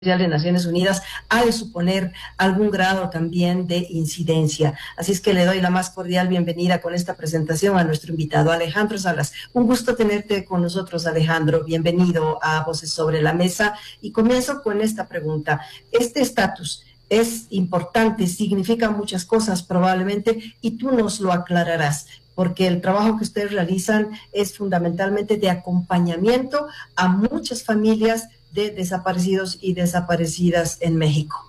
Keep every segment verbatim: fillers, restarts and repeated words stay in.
de Naciones Unidas ha de suponer algún grado también de incidencia. Así es que le doy la más cordial bienvenida con esta presentación a nuestro invitado Alejandro Salas. Un gusto tenerte con nosotros, Alejandro. Bienvenido a Voces sobre la Mesa. Y comienzo con esta pregunta. Este estatus es importante, significa muchas cosas probablemente, y tú nos lo aclararás, porque el trabajo que ustedes realizan es fundamentalmente de acompañamiento a muchas familias de desaparecidos y desaparecidas en México.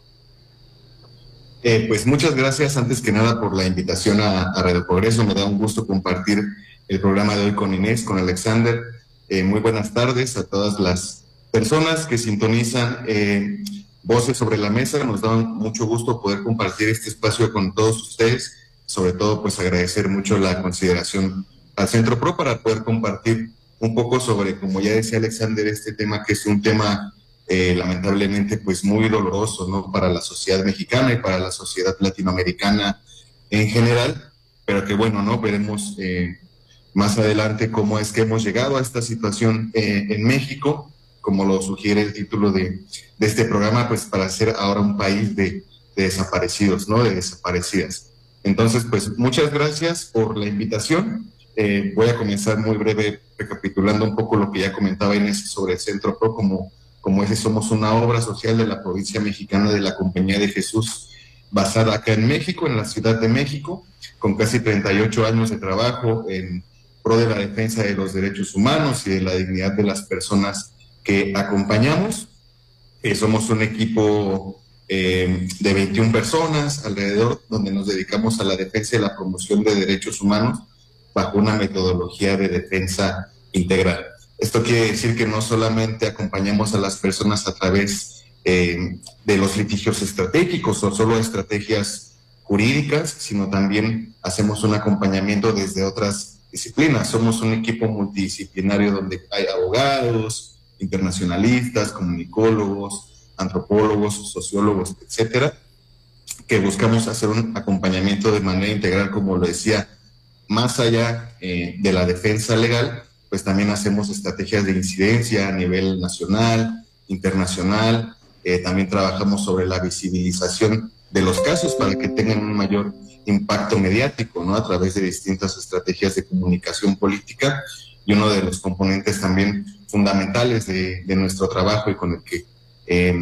Eh, pues muchas gracias, antes que nada, por la invitación a, a Radio Progreso. Me da un gusto compartir el programa de hoy con Inés, con Alexander. Eh, muy buenas tardes a todas las personas que sintonizan eh, Voces sobre la Mesa. Nos da mucho gusto poder compartir este espacio con todos ustedes. Sobre todo, pues agradecer mucho la consideración al Centro Pro para poder compartir un poco sobre, como ya decía Alexander, este tema que es un tema eh, lamentablemente pues muy doloroso, ¿no?, para la sociedad mexicana y para la sociedad latinoamericana en general, pero que bueno, ¿no?, veremos eh, más adelante cómo es que hemos llegado a esta situación eh, en México, como lo sugiere el título de, de este programa, pues para ser ahora un país de, de desaparecidos, ¿no?, de desaparecidas. Entonces, pues muchas gracias por la invitación. Eh, voy a comenzar muy breve recapitulando un poco lo que ya comentaba Inés sobre el Centro Pro. Como, como ese somos una obra social de la provincia mexicana de la Compañía de Jesús, basada acá en México, en la Ciudad de México, con casi treinta y ocho años de trabajo en pro de la defensa de los derechos humanos y de la dignidad de las personas que acompañamos. Eh, somos un equipo eh, de veintiuna personas alrededor, donde nos dedicamos a la defensa y la promoción de derechos humanos bajo una metodología de defensa integral. Esto quiere decir que no solamente acompañamos a las personas a través eh, de los litigios estratégicos o solo estrategias jurídicas, sino también hacemos un acompañamiento desde otras disciplinas. Somos un equipo multidisciplinario donde hay abogados, internacionalistas, comunicólogos, antropólogos, sociólogos, etcétera, que buscamos hacer un acompañamiento de manera integral, como lo decía. Más allá eh, de la defensa legal, pues también hacemos estrategias de incidencia a nivel nacional, internacional. Eh, también trabajamos sobre la visibilización de los casos para que tengan un mayor impacto mediático, ¿no?, a través de distintas estrategias de comunicación política. Y uno de los componentes también fundamentales de, de nuestro trabajo, y con el que eh,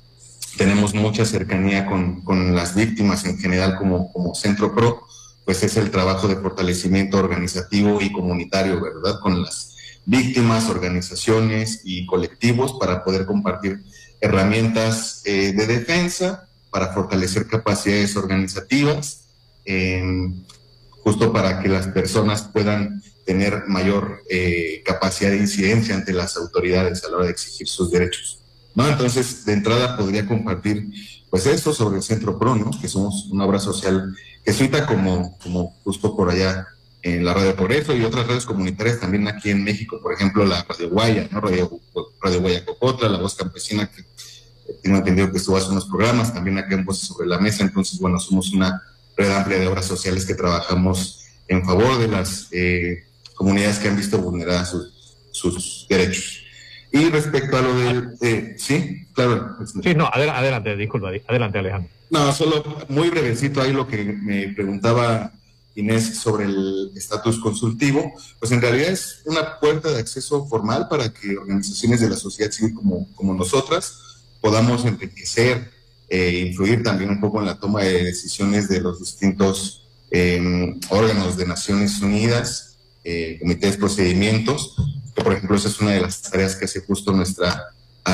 tenemos mucha cercanía con, con las víctimas en general como, como Centro Pro, pues es el trabajo de fortalecimiento organizativo y comunitario, ¿verdad?, con las víctimas, organizaciones y colectivos, para poder compartir herramientas eh, de defensa, para fortalecer capacidades organizativas, eh, justo para que las personas puedan tener mayor eh, capacidad de incidencia ante las autoridades a la hora de exigir sus derechos, ¿no? Entonces, de entrada podría compartir pues esto sobre el Centro Pro, ¿no?, que somos una obra social jesuita, como, como justo por allá en la Radio Progreso y otras redes comunitarias también aquí en México, por ejemplo la Radio Guaya, ¿no?, Radio, Radio Guaya Cocotla, La Voz Campesina, que tengo entendido que estuvo hace unos programas, también acá en Voces sobre la Mesa. Entonces, bueno, somos una red amplia de obras sociales que trabajamos en favor de las eh, comunidades que han visto vulneradas sus, sus derechos. Y respecto a lo del... Eh, sí, claro. Sí, no, adelante, adelante, disculpa, adelante, Alejandro. No, solo muy brevecito ahí lo que me preguntaba Inés sobre el estatus consultivo. Pues en realidad es una puerta de acceso formal para que organizaciones de la sociedad civil como, como nosotras podamos enriquecer, eh, influir también un poco en la toma de decisiones de los distintos eh, órganos de Naciones Unidas, eh, comités, procedimientos, que por ejemplo esa es una de las tareas que hace justo nuestra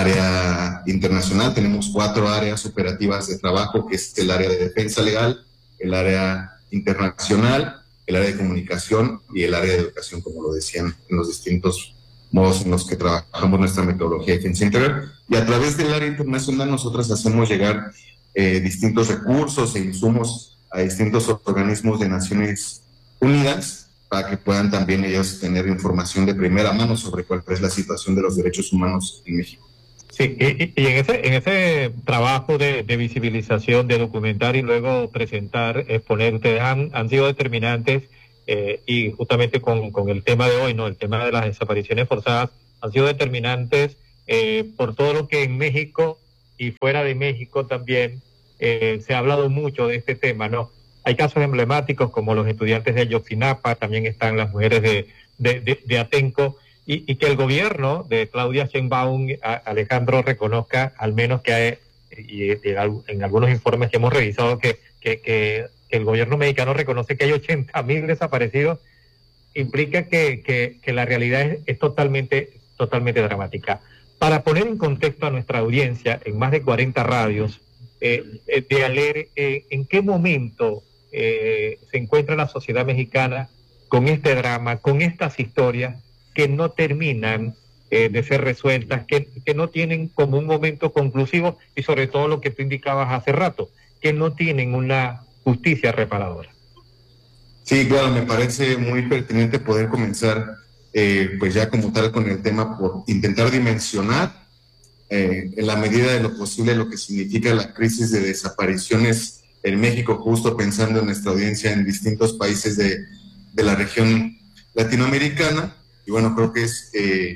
área internacional. Tenemos cuatro áreas operativas de trabajo, que es el área de defensa legal, el área internacional, el área de comunicación y el área de educación, como lo decían, en los distintos modos en los que trabajamos nuestra metodología de defensa integral. Y a través del área internacional nosotros hacemos llegar eh, distintos recursos e insumos a distintos organismos de Naciones Unidas, para que puedan también ellos tener información de primera mano sobre cuál es la situación de los derechos humanos en México. Sí, y, y en ese en ese trabajo de, de visibilización, de documentar y luego presentar, exponer, ustedes han, han sido determinantes, eh, y justamente con, con el tema de hoy, no, el tema de las desapariciones forzadas, han sido determinantes eh, por todo lo que en México y fuera de México también eh, se ha hablado mucho de este tema, ¿no? Hay casos emblemáticos como los estudiantes de Ayotzinapa, también están las mujeres de, de, de, de Atenco, y, y que el gobierno de Claudia Sheinbaum, a, Alejandro, reconozca al menos que hay, y, y en algunos informes que hemos revisado, que, que, que, que el gobierno mexicano reconoce que hay ochenta mil desaparecidos, implica que, que, que la realidad es, es totalmente, totalmente dramática. Para poner en contexto a nuestra audiencia, en más de cuarenta radios, eh, eh, de Aler, eh, ¿en qué momento eh, se encuentra la sociedad mexicana con este drama, con estas historias que no terminan eh, de ser resueltas, que, que no tienen como un momento conclusivo, y sobre todo lo que tú indicabas hace rato, que no tienen una justicia reparadora? Sí, claro, me parece muy pertinente poder comenzar eh, pues ya como tal con el tema por intentar dimensionar eh, en la medida de lo posible lo que significa la crisis de desapariciones en México, justo pensando en nuestra audiencia en distintos países de, de la región latinoamericana. Y bueno, creo que es eh,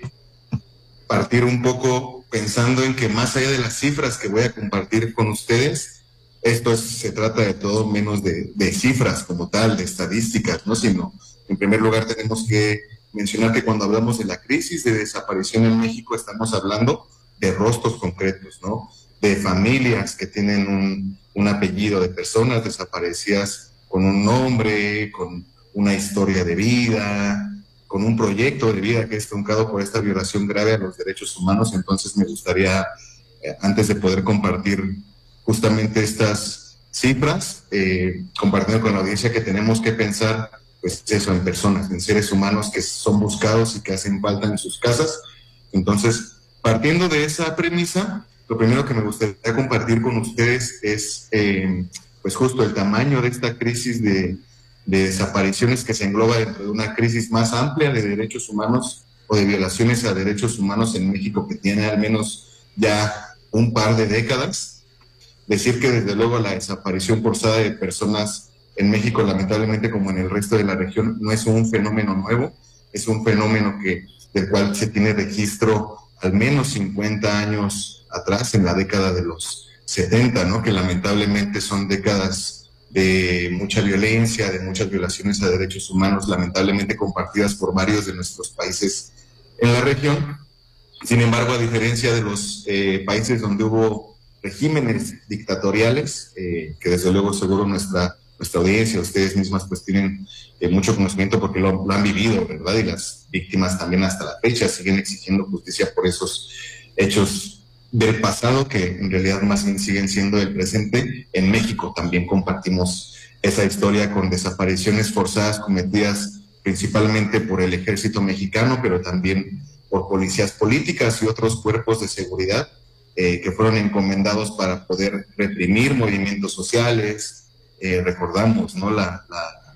partir un poco pensando en que más allá de las cifras que voy a compartir con ustedes, esto es, se trata de todo menos de, de cifras como tal, de estadísticas, ¿no? Sino, en primer lugar, tenemos que mencionar que cuando hablamos de la crisis de desaparición en México, estamos hablando de rostros concretos, ¿no? De familias que tienen un, un apellido, de personas desaparecidas con un nombre, con una historia de vida, con un proyecto de vida que es truncado por esta violación grave a los derechos humanos. Entonces me gustaría, eh, antes de poder compartir justamente estas cifras, eh, compartiendo con la audiencia que tenemos que pensar, pues eso, en personas, en seres humanos que son buscados y que hacen falta en sus casas. Entonces, partiendo de esa premisa, lo primero que me gustaría compartir con ustedes es, eh, pues justo el tamaño de esta crisis de, de desapariciones que se engloba dentro de una crisis más amplia de derechos humanos o de violaciones a derechos humanos en México, que tiene al menos ya un par de décadas. Decir que desde luego la desaparición forzada de personas en México, lamentablemente como en el resto de la región, no es un fenómeno nuevo, es un fenómeno que, del cual se tiene registro al menos cincuenta años atrás, en la década de los setenta, ¿no? Que lamentablemente son décadas de mucha violencia, de muchas violaciones a derechos humanos, lamentablemente compartidas por varios de nuestros países en la región. Sin embargo, a diferencia de los eh, países donde hubo regímenes dictatoriales, eh, que desde luego seguro nuestra, nuestra audiencia, ustedes mismas pues tienen eh, mucho conocimiento porque lo, lo han vivido, ¿verdad? Y las víctimas también hasta la fecha siguen exigiendo justicia por esos hechos del pasado, que en realidad más bien siguen siendo el presente. En México también compartimos esa historia con desapariciones forzadas cometidas principalmente por el ejército mexicano, pero también por policías políticas y otros cuerpos de seguridad eh, que fueron encomendados para poder reprimir movimientos sociales. Eh, recordamos, ¿no? La, la,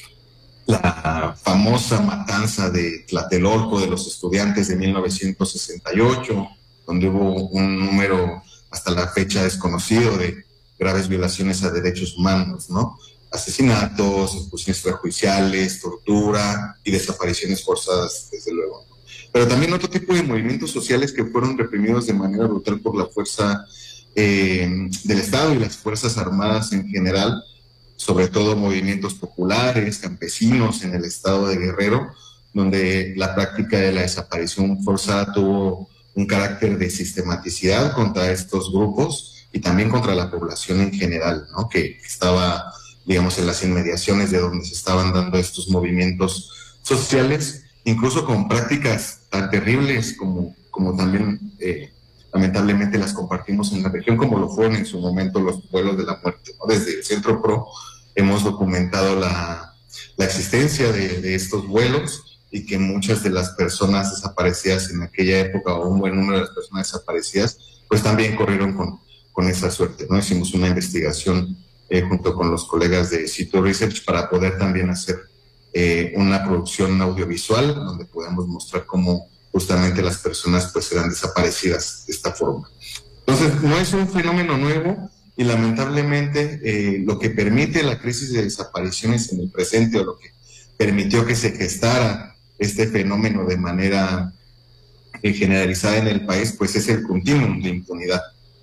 la famosa matanza de Tlatelolco de los estudiantes de mil novecientos sesenta y ocho, donde hubo un número hasta la fecha desconocido de graves violaciones a derechos humanos, ¿no? Asesinatos, ejecuciones extrajudiciales, tortura y desapariciones forzadas, desde luego. Pero también otro tipo de movimientos sociales que fueron reprimidos de manera brutal por la fuerza eh, del Estado y las Fuerzas Armadas en general, sobre todo movimientos populares, campesinos en el estado de Guerrero, donde la práctica de la desaparición forzada tuvo un carácter de sistematicidad contra estos grupos y también contra la población en general, ¿no? Que estaba, digamos, en las inmediaciones de donde se estaban dando estos movimientos sociales, incluso con prácticas tan terribles como, como también eh, lamentablemente las compartimos en la región, como lo fueron en su momento los vuelos de la muerte, ¿no? Desde el Centro PRO hemos documentado la, la existencia de, de estos vuelos, y que muchas de las personas desaparecidas en aquella época, o un buen número de las personas desaparecidas, pues también corrieron con, con esa suerte, ¿no? Hicimos una investigación eh, junto con los colegas de Cito Research para poder también hacer eh, una producción audiovisual donde podamos mostrar cómo justamente las personas pues eran desaparecidas de esta forma. Entonces, no es un fenómeno nuevo, y lamentablemente eh, lo que permite la crisis de desapariciones en el presente, o lo que permitió que se gestara este fenómeno de manera eh, generalizada en el país, pues es el continuum de impunidad.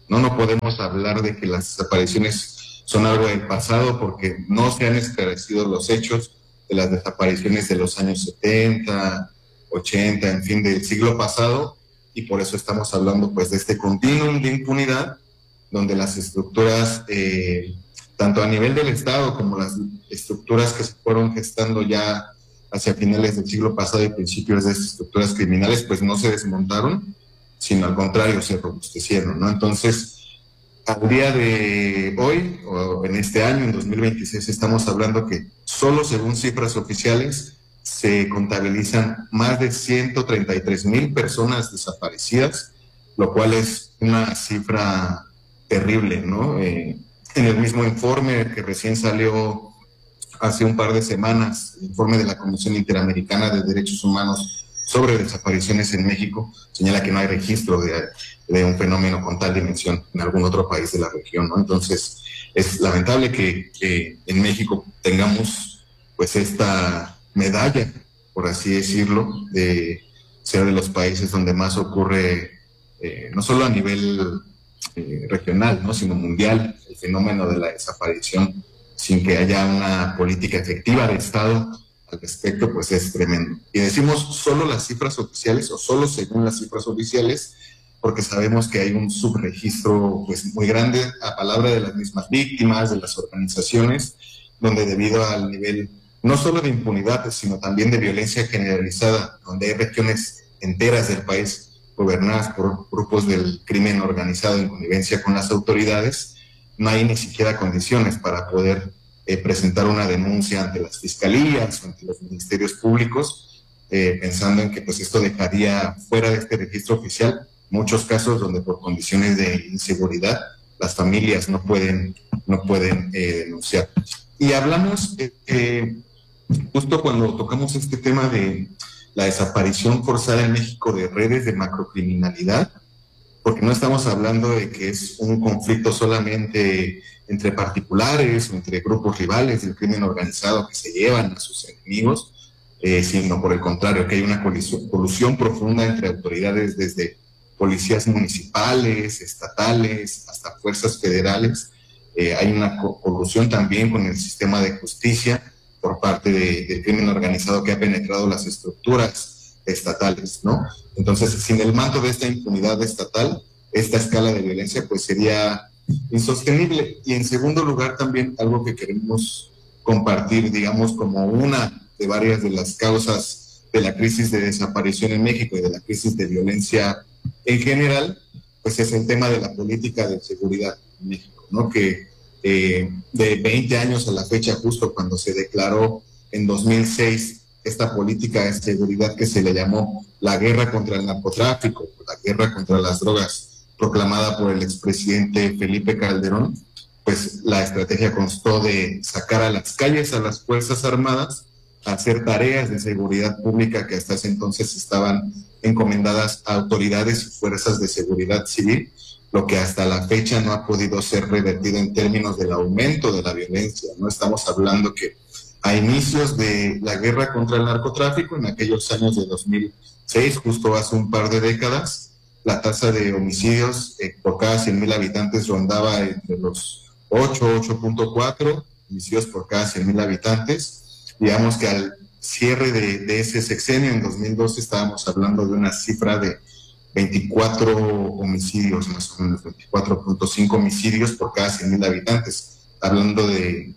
No, no podemos hablar de que las desapariciones son algo del pasado porque no se han esclarecido los hechos de las desapariciones de los años setenta, ochenta, en fin, del siglo pasado, y por eso estamos hablando pues de este continuum de impunidad, donde las estructuras, eh, tanto a nivel del Estado como las estructuras que se fueron gestando ya hacia finales del siglo pasado y principios de estas estructuras criminales, pues no se desmontaron, sino al contrario, se robustecieron, ¿no? Entonces, al día de hoy, o en este año, en dos mil veintiséis, estamos hablando que solo según cifras oficiales se contabilizan más de ciento treinta y tres mil personas desaparecidas, lo cual es una cifra terrible, ¿no? Eh, en el mismo informe que recién salió hace un par de semanas, el informe de la Comisión Interamericana de Derechos Humanos sobre desapariciones en México, señala que no hay registro de, de un fenómeno con tal dimensión en algún otro país de la región, ¿no? Entonces, es lamentable que, que en México tengamos pues esta medalla, por así decirlo, de ser de los países donde más ocurre, eh, no solo a nivel eh, regional, ¿no?, sino mundial, el fenómeno de la desaparición sin que haya una política efectiva de Estado al respecto, pues es tremendo. Y decimos solo las cifras oficiales o solo según las cifras oficiales, porque sabemos que hay un subregistro pues muy grande a palabra de las mismas víctimas, de las organizaciones, donde debido al nivel no solo de impunidad, sino también de violencia generalizada, donde hay regiones enteras del país gobernadas por grupos del crimen organizado en connivencia con las autoridades, no hay ni siquiera condiciones para poder eh, presentar una denuncia ante las fiscalías o ante los ministerios públicos, eh, pensando en que pues esto dejaría fuera de este registro oficial muchos casos donde por condiciones de inseguridad las familias no pueden, no pueden eh, denunciar. Y hablamos, eh, eh, justo cuando tocamos este tema de la desaparición forzada en México de redes de macrocriminalidad, porque no estamos hablando de que es un conflicto solamente entre particulares o entre grupos rivales del crimen organizado que se llevan a sus enemigos, eh, sino por el contrario, que hay una colusión, colusión profunda entre autoridades desde policías municipales, estatales, hasta fuerzas federales. Eh, hay una colusión también con el sistema de justicia por parte de, del crimen organizado que ha penetrado las estructuras estatales, ¿no? Entonces, sin el manto de esta impunidad estatal, esta escala de violencia pues sería insostenible. Y en segundo lugar, también algo que queremos compartir, digamos, como una de varias de las causas de la crisis de desaparición en México y de la crisis de violencia en general, pues es el tema de la política de seguridad en México, ¿no? Que eh, de veinte años a la fecha, justo cuando se declaró en dos mil seis esta política de seguridad que se le llamó la guerra contra el narcotráfico, la guerra contra las drogas, proclamada por el expresidente Felipe Calderón, pues la estrategia constó de sacar a las calles a las Fuerzas Armadas a hacer tareas de seguridad pública que hasta ese entonces estaban encomendadas a autoridades y fuerzas de seguridad civil, lo que hasta la fecha no ha podido ser revertido en términos del aumento de la violencia. No estamos hablando que a inicios de la guerra contra el narcotráfico, en aquellos años de dos mil seis, justo hace un par de décadas, la tasa de homicidios eh, por cada cien mil habitantes rondaba entre los ocho, ocho punto cuatro homicidios por cada cien mil habitantes. Digamos que al cierre de, de ese sexenio, en dos mil doce, estábamos hablando de una cifra de veinticuatro homicidios, más o menos veinticuatro punto cinco homicidios por cada cien mil habitantes, hablando de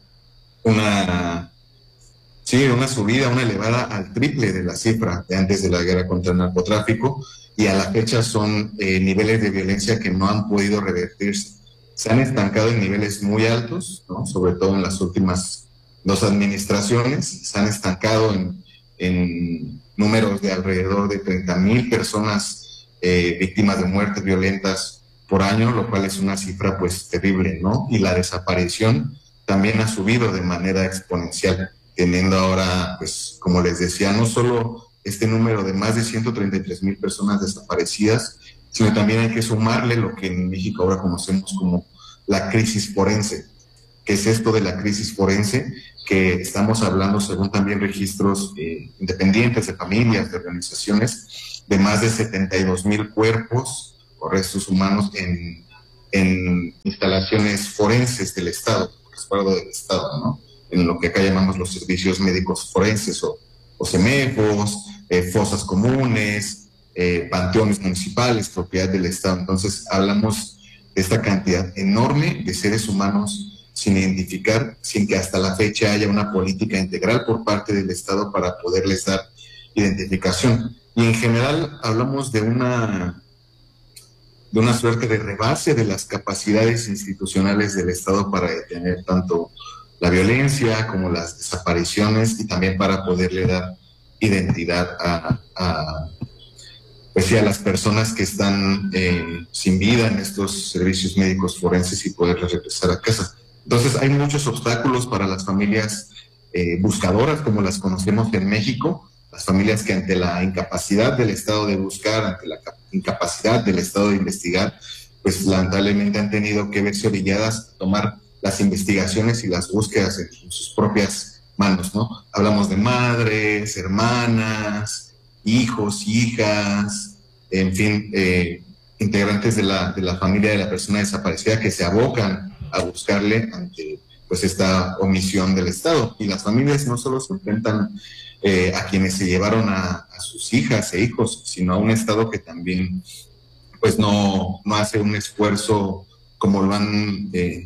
una... Sí, una subida, una elevada al triple de la cifra de antes de la guerra contra el narcotráfico, y a la fecha son eh, niveles de violencia que no han podido revertirse. Se han estancado en niveles muy altos, ¿no? Sobre todo en las últimas dos administraciones, se han estancado en, en números de alrededor de treinta mil personas eh, víctimas de muertes violentas por año, lo cual es una cifra pues terrible, ¿no? Y la desaparición también ha subido de manera exponencial, teniendo ahora, pues, como les decía, no solo este número de más de ciento treinta y tres mil personas desaparecidas, sino también hay que sumarle lo que en México ahora conocemos como la crisis forense. ¿Qué es esto de la crisis forense? Que estamos hablando, según también registros eh, independientes de familias, de organizaciones, de más de setenta y dos mil cuerpos o restos humanos en, en instalaciones forenses del Estado, respaldo del Estado, ¿no? En lo que acá llamamos los servicios médicos forenses o, o CEMEFOS, eh, fosas comunes, eh, panteones municipales, propiedad del Estado. Entonces hablamos de esta cantidad enorme de seres humanos sin identificar, sin que hasta la fecha haya una política integral por parte del Estado para poderles dar identificación. Y en general hablamos de una, de una suerte de rebase de las capacidades institucionales del Estado para detener tanto la violencia como las desapariciones y también para poderle dar identidad a, a, pues sí, a las personas que están eh, sin vida en estos servicios médicos forenses y poderles regresar a casa. Entonces hay muchos obstáculos para las familias eh, buscadoras, como las conocemos en México, las familias que ante la incapacidad del Estado de buscar, ante la incapacidad del Estado de investigar, pues lamentablemente han tenido que verse orilladas a tomar las investigaciones y las búsquedas en sus propias manos, ¿no? Hablamos de madres, hermanas, hijos, hijas, en fin, eh, integrantes de la, de la familia de la persona desaparecida que se abocan a buscarle ante pues esta omisión del Estado. Y las familias no solo se enfrentan eh, a quienes se llevaron a, a sus hijas e hijos, sino a un Estado que también pues no, no hace un esfuerzo como lo han eh,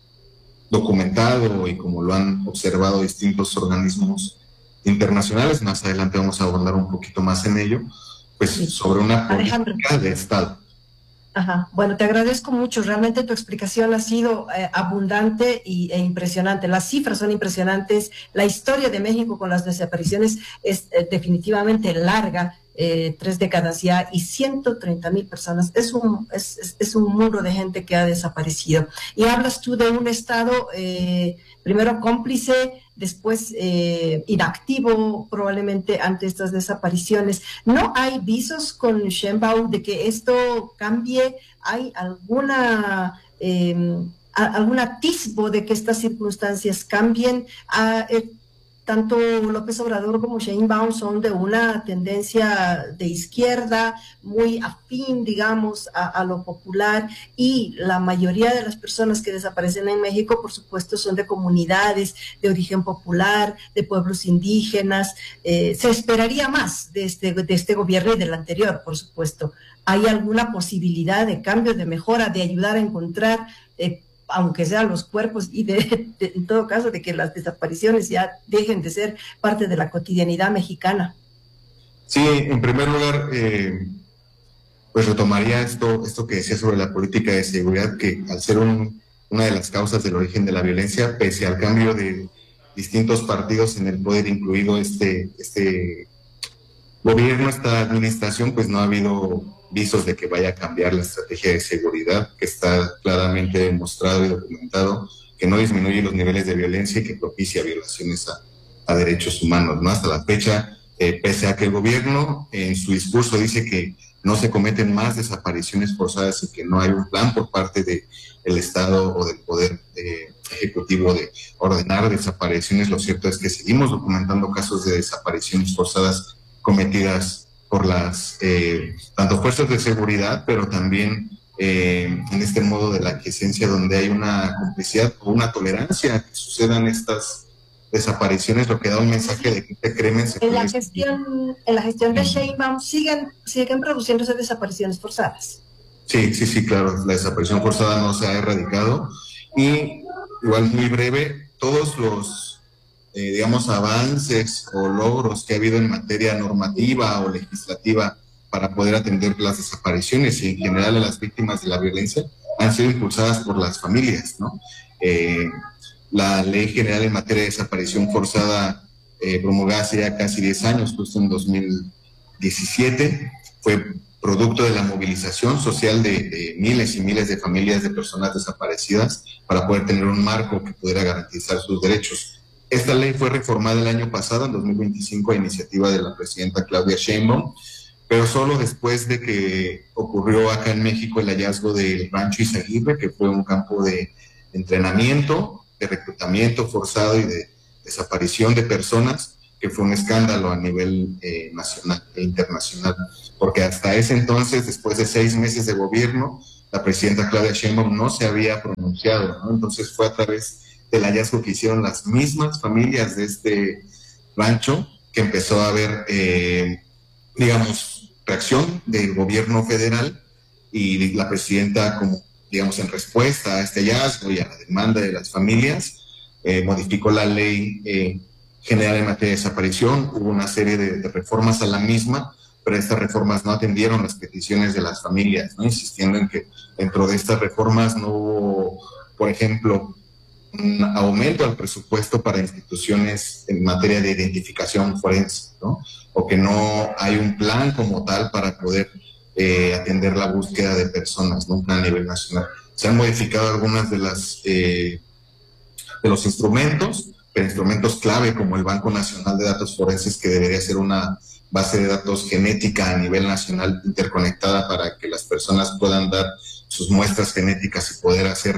documentado y como lo han observado distintos organismos internacionales. Más adelante vamos a abordar un poquito más en ello, pues sí, sobre una política de Estado. Ajá. Bueno, te agradezco mucho. Realmente tu explicación ha sido eh, abundante y, e impresionante. Las cifras son impresionantes. La historia de México con las desapariciones es eh, definitivamente larga. Eh, tres décadas ya y ciento treinta mil personas. Es un, es, es, es un muro de gente que ha desaparecido. Y hablas tú de un Estado eh, primero cómplice, después eh, inactivo probablemente ante estas desapariciones. ¿No hay visos con Sheinbaum de que esto cambie? ¿Hay alguna... Eh, algún atisbo de que estas circunstancias cambien? Ah, eh, tanto López Obrador como Sheinbaum son de una tendencia de izquierda, muy afín, digamos, a, a lo popular, y la mayoría de las personas que desaparecen en México, por supuesto, son de comunidades de origen popular, de pueblos indígenas. Eh, se esperaría más de este, de este gobierno y del anterior, por supuesto. ¿Hay alguna posibilidad de cambio, de mejora, de ayudar a encontrar eh, aunque sean los cuerpos, y de, de, en todo caso de que las desapariciones ya dejen de ser parte de la cotidianidad mexicana? Sí, en primer lugar, eh, pues retomaría esto, esto que decía sobre la política de seguridad, que al ser un, una de las causas del origen de la violencia, pese al cambio de distintos partidos en el poder, incluido este, este gobierno, esta administración, pues no ha habido visos de que vaya a cambiar la estrategia de seguridad, que está claramente demostrado y documentado que no disminuye los niveles de violencia y que propicia violaciones a, a derechos humanos, ¿no? Hasta la fecha, eh, pese a que el gobierno en su discurso dice que no se cometen más desapariciones forzadas y que no hay un plan por parte del Estado o del Poder eh, Ejecutivo de ordenar desapariciones, lo cierto es que seguimos documentando casos de desapariciones forzadas cometidas por las eh, tanto fuerzas de seguridad, pero también eh, en este modo de la aquiescencia, donde hay una complicidad o una tolerancia a que sucedan estas desapariciones, lo que da un mensaje de que te cremen. En la gestión, en la gestión de Sheinbaum siguen, siguen produciéndose desapariciones forzadas. Sí, sí, sí, claro, la desaparición forzada no se ha erradicado, y igual muy breve, todos los Eh, digamos, avances o logros que ha habido en materia normativa o legislativa para poder atender las desapariciones y en general a las víctimas de la violencia han sido impulsadas por las familias, ¿no? Eh, la Ley General en materia de desaparición forzada eh, promulgada hace ya casi diez años, justo en dos mil diecisiete, fue producto de la movilización social de, de miles y miles de familias de personas desaparecidas para poder tener un marco que pudiera garantizar sus derechos. Esta ley fue reformada el año pasado, en dos mil veinticinco, a iniciativa de la presidenta Claudia Sheinbaum, pero solo después de que ocurrió acá en México el hallazgo del Rancho Izaguirre, que fue un campo de entrenamiento, de reclutamiento forzado y de desaparición de personas, que fue un escándalo a nivel eh, nacional e internacional, porque hasta ese entonces, después de seis meses de gobierno, la presidenta Claudia Sheinbaum no se había pronunciado, ¿no? Entonces fue a través del hallazgo que hicieron las mismas familias de este rancho que empezó a haber, eh, digamos, reacción del gobierno federal, y la presidenta, como digamos, en respuesta a este hallazgo y a la demanda de las familias, eh, modificó la ley eh, general en materia de desaparición. Hubo una serie de, de reformas a la misma, pero estas reformas no atendieron las peticiones de las familias, ¿no? Insistiendo en que dentro de estas reformas no hubo, por ejemplo, un aumento al presupuesto para instituciones en materia de identificación forense, ¿no? O que no hay un plan como tal para poder eh, atender la búsqueda de personas, ¿no? Un plan a nivel nacional. Se han modificado algunas de las eh, de los instrumentos, pero instrumentos clave como el Banco Nacional de Datos Forenses, que debería ser una base de datos genética a nivel nacional interconectada para que las personas puedan dar sus muestras genéticas y poder hacer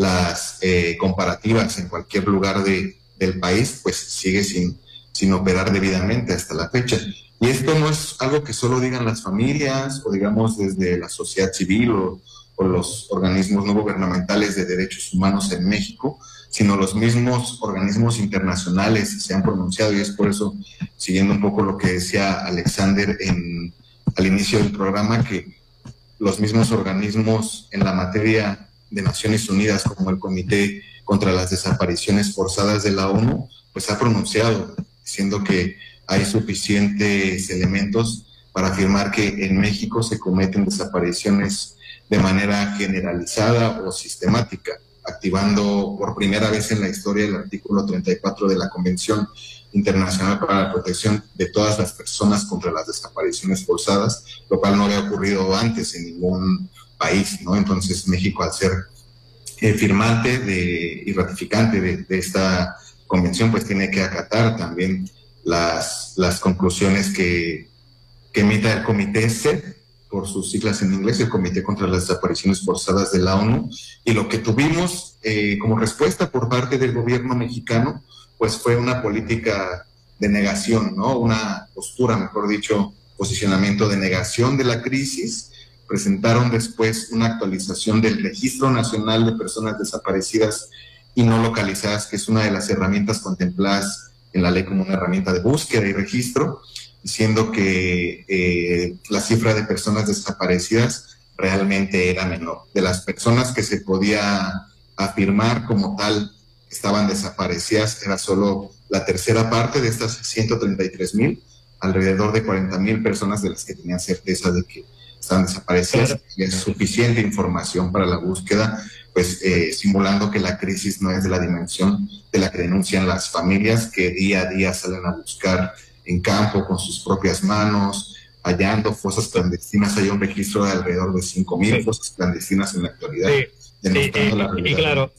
las eh, comparativas en cualquier lugar de, del país, pues sigue sin, sin operar debidamente hasta la fecha. Y esto no es algo que solo digan las familias o digamos desde la sociedad civil o, o los organismos no gubernamentales de derechos humanos en México, sino los mismos organismos internacionales se han pronunciado, y es por eso, siguiendo un poco lo que decía Alexander en, al inicio del programa, que los mismos organismos en la materia de Naciones Unidas, como el Comité contra las Desapariciones Forzadas de la ONU, pues ha pronunciado, diciendo que hay suficientes elementos para afirmar que en México se cometen desapariciones de manera generalizada o sistemática, activando por primera vez en la historia el artículo treinta y cuatro de la Convención Internacional para la Protección de todas las personas contra las desapariciones forzadas, lo cual no había ocurrido antes en ningún país, ¿no? Entonces México, al ser eh, firmante de, y ratificante de, de esta convención, pues tiene que acatar también las, las conclusiones que, que emita el Comité C E P, por sus siglas en inglés, el Comité contra las Desapariciones Forzadas de la ONU, y lo que tuvimos eh, como respuesta por parte del gobierno mexicano, pues fue una política de negación, ¿no? Una postura, mejor dicho, posicionamiento de negación de la crisis. Presentaron después una actualización del Registro Nacional de Personas Desaparecidas y No Localizadas, que es una de las herramientas contempladas en la ley como una herramienta de búsqueda y registro, diciendo que eh, la cifra de personas desaparecidas realmente era menor. De las personas que se podía afirmar como tal estaban desaparecidas, era solo la tercera parte de estas ciento treinta y tres mil, alrededor de cuarenta mil personas de las que tenían certeza de que estaban desaparecidas. Claro. Y es suficiente información para la búsqueda, pues eh, simulando que la crisis no es de la dimensión de la que denuncian las familias, que día a día salen a buscar en campo con sus propias manos, hallando fosas clandestinas. Hay un registro de alrededor de cinco mil sí. fosas clandestinas en la actualidad. Sí, sí, y, la y, y claro,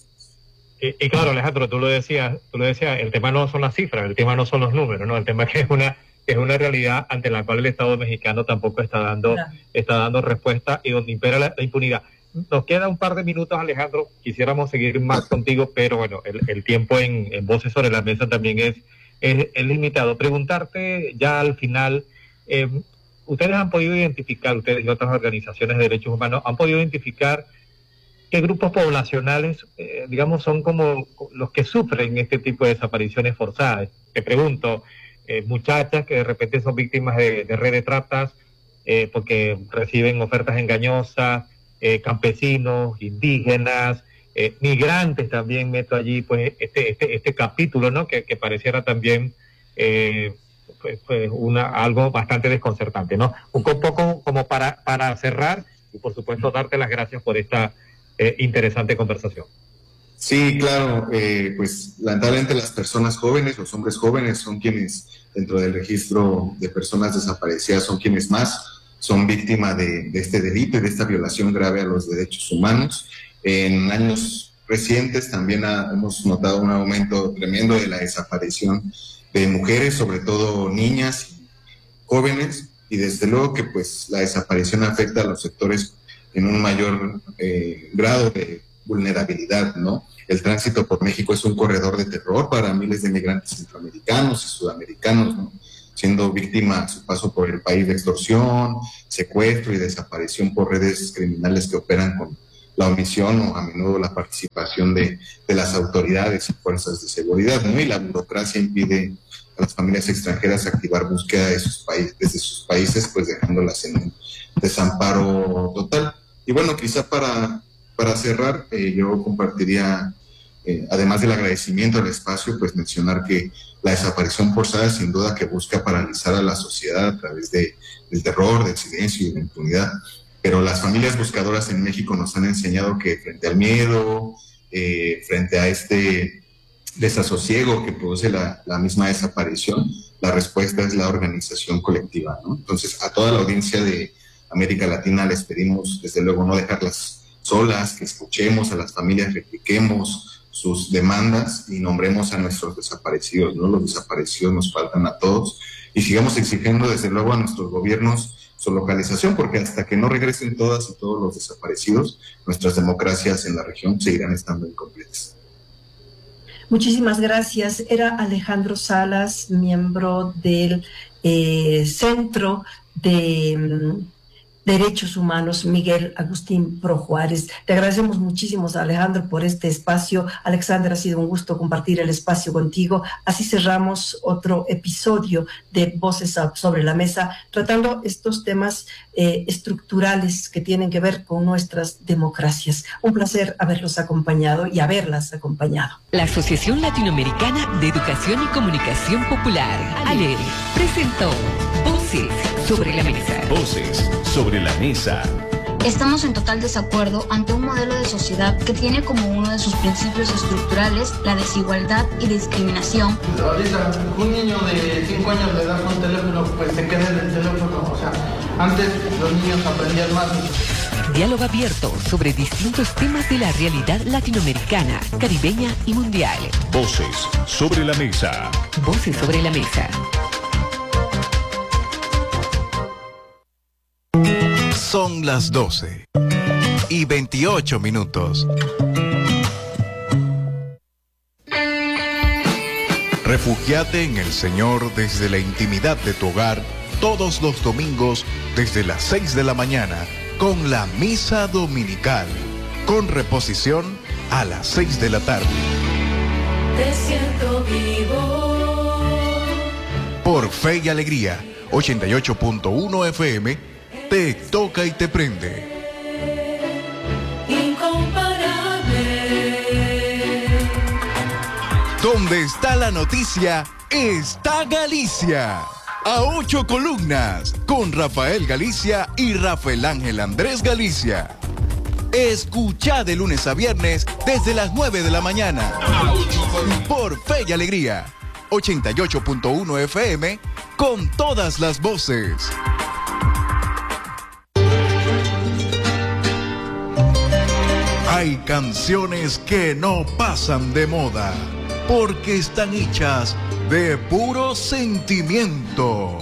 y, y claro, Alejandro, tú lo decías, tú lo decías, el tema no son las cifras, el tema no son los números, ¿no? El tema es que es una es una realidad ante la cual el Estado mexicano tampoco está dando claro. está dando respuesta, y donde impera la, la impunidad. Nos queda un par de minutos, Alejandro, quisiéramos seguir más contigo, pero bueno, el, el tiempo en, en Voces sobre la Mesa también es Es, es limitado. Preguntarte ya al final, eh, ustedes han podido identificar, ustedes y otras organizaciones de derechos humanos, han podido identificar qué grupos poblacionales, eh, digamos, son como los que sufren este tipo de desapariciones forzadas. Te pregunto, eh, muchachas que de repente son víctimas de, de red de tratas, eh, porque reciben ofertas engañosas, eh, campesinos, indígenas, Eh, migrantes también meto allí, pues, este este este capítulo, ¿no? Que, que pareciera también eh, pues, pues una algo bastante desconcertante, ¿no? Un poco como para, para cerrar, y por supuesto darte las gracias por esta eh, interesante conversación. Sí, claro, eh, pues lamentablemente las personas jóvenes, los hombres jóvenes son quienes, dentro del registro de personas desaparecidas, son quienes más son víctimas de, de este delito y de esta violación grave a los derechos humanos. En años recientes también ha, hemos notado un aumento tremendo de la desaparición de mujeres, sobre todo niñas y jóvenes, y desde luego que pues la desaparición afecta a los sectores en un mayor eh, grado de vulnerabilidad, ¿no? El tránsito por México es un corredor de terror para miles de migrantes centroamericanos y sudamericanos, ¿no? siendo víctima a su paso por el país de extorsión, secuestro y desaparición por redes criminales que operan con la omisión o a menudo la participación de, de las autoridades y fuerzas de seguridad, ¿no? Y la burocracia impide a las familias extranjeras activar búsqueda de sus países, desde sus países, pues dejándolas en un desamparo total. Y bueno, quizá para, para cerrar, eh, yo compartiría, eh, además del agradecimiento al espacio, pues mencionar que la desaparición forzada sin duda que busca paralizar a la sociedad a través de, del terror, del silencio y de la impunidad. Pero las familias buscadoras en México nos han enseñado que frente al miedo, eh, frente a este desasosiego que produce la, la misma desaparición, la respuesta es la organización colectiva, ¿no? Entonces, a toda la audiencia de América Latina les pedimos, desde luego, no dejarlas solas, que escuchemos a las familias, repliquemos sus demandas y nombremos a nuestros desaparecidos, ¿no? Los desaparecidos nos faltan a todos y sigamos exigiendo, desde luego, a nuestros gobiernos su localización, porque hasta que no regresen todas y todos los desaparecidos, nuestras democracias en la región seguirán estando incompletas. Muchísimas gracias. Era Alejandro Salas, miembro del eh, Centro de um, Derechos Humanos Miguel Agustín Pro Juárez. Te agradecemos muchísimo, Alejandro, por este espacio. Alexander, ha sido un gusto compartir el espacio contigo. Así cerramos otro episodio de Voces sobre la Mesa, tratando estos temas eh, estructurales que tienen que ver con nuestras democracias. Un placer haberlos acompañado y haberlas acompañado. La Asociación Latinoamericana de Educación y Comunicación Popular, ALER, presentó Voces sobre la Mesa. Voces sobre la Mesa. Estamos en total desacuerdo ante un modelo de sociedad que tiene como uno de sus principios estructurales la desigualdad y discriminación. Ahorita un niño de cinco años le das un teléfono, pues se queda en el teléfono. O sea, antes los niños aprendían más. Diálogo abierto sobre distintos temas de la realidad latinoamericana, caribeña y mundial. Voces sobre la Mesa. Voces sobre la Mesa. Son las doce y veintiocho minutos. Refúgiate en el Señor desde la intimidad de tu hogar todos los domingos desde las seis de la mañana con la misa dominical, con reposición a las seis de la tarde. Te siento vivo. Por Fe y Alegría, ochenta y ocho punto uno F M, te toca y te prende. Incomparable. Donde está la noticia, está Galicia. A ocho columnas, con Rafael Galicia y Rafael Ángel Andrés Galicia. Escucha de lunes a viernes desde las nueve de la mañana. Por Fe y Alegría, ochenta y ocho punto uno F M, con todas las voces. Hay canciones que no pasan de moda porque están hechas de puro sentimiento.